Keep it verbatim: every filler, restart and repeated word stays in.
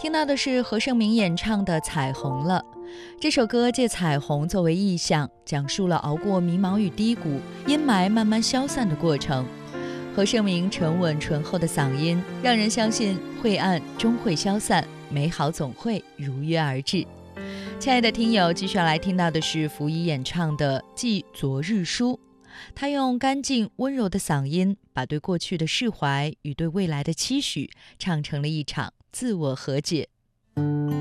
听到的是何晟铭演唱的《彩虹了》。这首歌借彩虹作为意象，讲述了熬过迷茫与低谷、阴霾慢慢消散的过程。何晟铭沉稳醇厚的嗓音，让人相信晦暗终会消散，美好总会如约而至。亲爱的听友，继续要来听到的是福仪演唱的《寄昨日书》。他用干净温柔的嗓音，把对过去的释怀与对未来的期许唱成了一场自我和解。